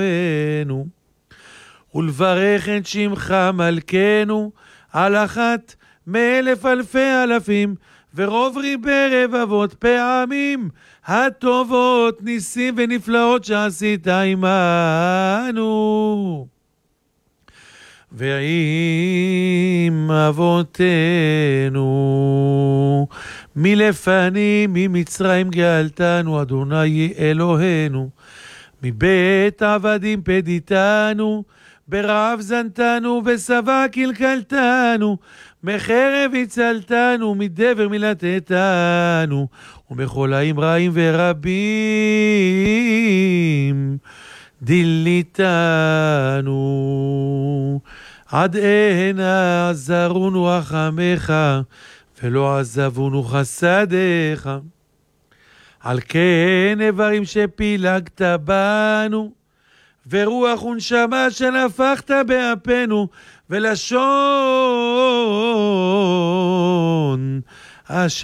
ולברך את שמך מלכנו על אחת מאלף אלפי אלפים ורוב ריבי רבבות פעמים הטובות ניסים ונפלאות שעשית עמנו ועם אבותינו מלפנים ממצרים גאלתנו אדוני אלוהינו מבית עבדים פדיתנו ברעב זנתנו בשבע קלקלתנו מחרב הצלתנו מדבר מלטתנו ומחולאים רעים ורבים דיליתנו עד הנה עזרונו רחמך ולא עזבונו חסדיך על כן איברים שפילגת בנו ורוח ונשמה שנפחת באפנו ולשון